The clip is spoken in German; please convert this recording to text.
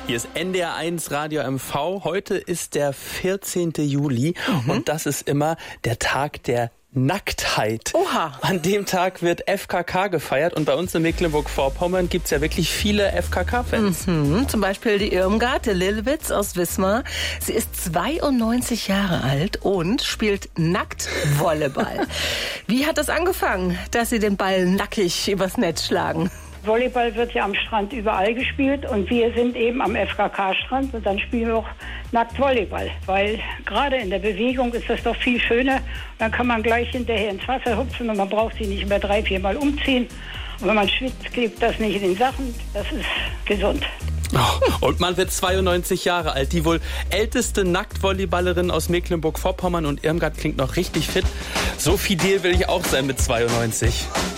Hier ist NDR1 Radio MV. Heute ist der 14. Juli und das ist immer der Tag der Nacktheit. Oha. An dem Tag wird FKK gefeiert und bei uns in Mecklenburg-Vorpommern gibt es ja wirklich viele FKK-Fans. Zum Beispiel die Irmgard Lillewitz aus Wismar. Sie ist 92 Jahre alt und spielt Nacktvolleyball. Wie hat das angefangen, dass Sie den Ball nackig übers Netz schlagen? Volleyball wird ja am Strand überall gespielt und wir sind eben am FKK-Strand und dann spielen wir auch nackt Volleyball, weil gerade in der Bewegung ist das doch viel schöner. Dann kann man gleich hinterher ins Wasser hupfen und man braucht sich nicht mehr 3-4 Mal umziehen. Und wenn man schwitzt, klebt das nicht in den Sachen. Das ist gesund. Oh, und man wird 92 Jahre alt. Die wohl älteste Nacktvolleyballerin aus Mecklenburg-Vorpommern und Irmgard klingt noch richtig fit. So fidel will ich auch sein mit 92.